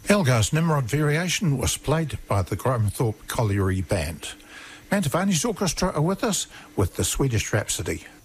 Elgar's Nimrod variation was played by the Gromthorpe Colliery Band. Mantovani's Orchestra are with us with the Swedish Rhapsody.